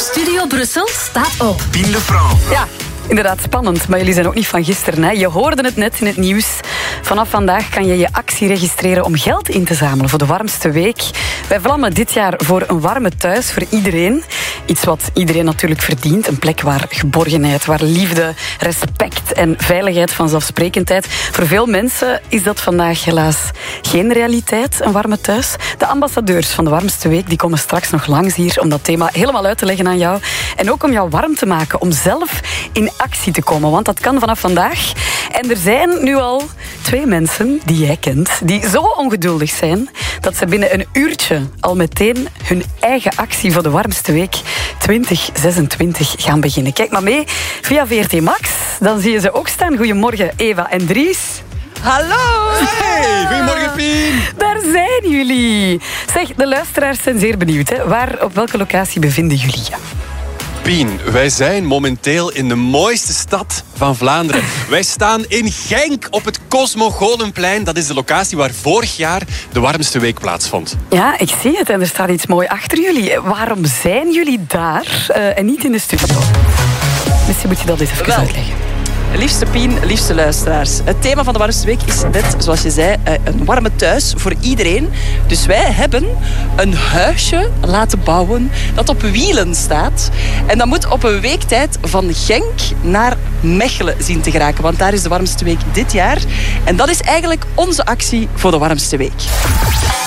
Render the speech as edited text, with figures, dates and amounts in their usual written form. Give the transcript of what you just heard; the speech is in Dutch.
Studio Brussel staat op. Pien Lefranc. Ja, inderdaad spannend, maar jullie zijn ook niet van gisteren. Hè? Je hoorde het net in het nieuws. Vanaf vandaag kan je je actie registreren om geld in te zamelen voor de warmste week. Wij vlammen dit jaar voor een warme thuis voor iedereen. Iets wat iedereen natuurlijk verdient. Een plek waar geborgenheid, waar liefde, respect en veiligheid vanzelfsprekendheid. Voor veel mensen is dat vandaag helaas geen realiteit, een warme thuis. De ambassadeurs van de warmste week die komen straks nog langs hier om dat thema helemaal uit te leggen aan jou. En ook om jou warm te maken, om zelf in actie te komen. Want dat kan vanaf vandaag. En er zijn nu al 2 mensen die jij kent, die zo ongeduldig zijn dat ze binnen een uurtje al meteen hun eigen actie voor de warmste week 2026 gaan beginnen. Kijk maar mee via VRT Max. Dan zie je ze ook staan. Goedemorgen, Eva en Dries. Hallo! Hey, goedemorgen Pien. Daar zijn jullie. Zeg, de luisteraars zijn zeer benieuwd. Hè? Op welke locatie bevinden jullie je? Pien, wij zijn momenteel in de mooiste stad van Vlaanderen. Wij staan in Genk op het Cosmogolenplein. Dat is de locatie waar vorig jaar de warmste week plaatsvond. Ja, ik zie het en er staat iets mooi achter jullie. Waarom zijn jullie daar en niet in de studio? Misschien moet je dat eens even uitleggen. Liefste Pien, liefste luisteraars. Het thema van de warmste week is net, zoals je zei, een warme thuis voor iedereen. Dus wij hebben een huisje laten bouwen dat op wielen staat. En dat moet op een weektijd van Genk naar Mechelen zien te geraken. Want daar is de warmste week dit jaar. En dat is eigenlijk onze actie voor de warmste week.